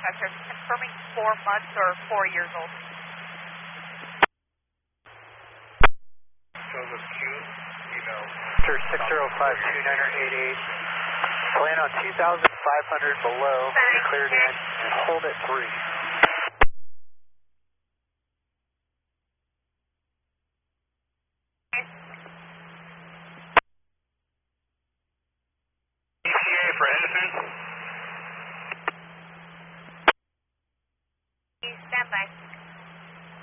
sir. Confirming 4 months or 4 years old. Joseph Q, email. Sir 605-2988. Plan on 2,500 below. Be cleared in and hold at 3.